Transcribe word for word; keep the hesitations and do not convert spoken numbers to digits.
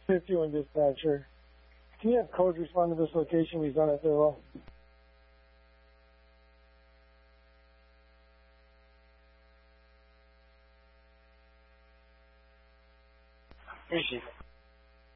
fifty-one dispatcher. Can you have codes respond to this location? We've done it very well. Appreciate it.